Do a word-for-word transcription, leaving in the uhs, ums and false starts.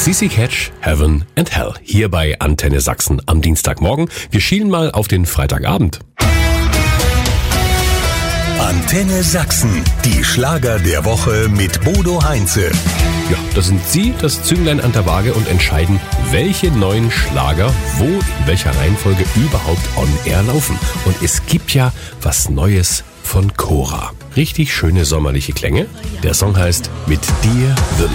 Sissy Catch, Heaven and Hell. Hier bei Antenne Sachsen am Dienstagmorgen. Wir schielen mal auf den Freitagabend. Antenne Sachsen, die Schlager der Woche mit Bodo Heinze. Ja, das sind Sie, das Zünglein an der Waage, und entscheiden, welche neuen Schlager wo in welcher Reihenfolge überhaupt on air laufen. Und es gibt ja was Neues von Cora. Richtig schöne sommerliche Klänge. Der Song heißt Mit dir würde